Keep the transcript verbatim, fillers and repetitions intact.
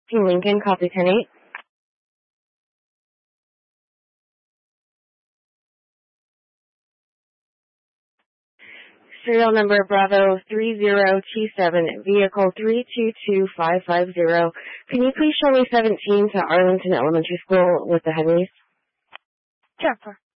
sixteen Lincoln, copy ten eight. Serial number Bravo three zero two seven, vehicle three two two five five zero. Can you please show me seventeen to Arlington Elementary School with the Henleys? Sure.